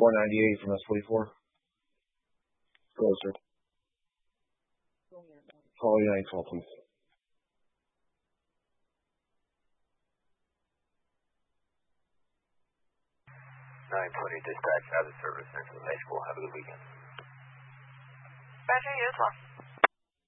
498 from S44. Closer. Call 912, please. 920 dispatch out of service. Central High School. Have a good weekend. Roger, you as well.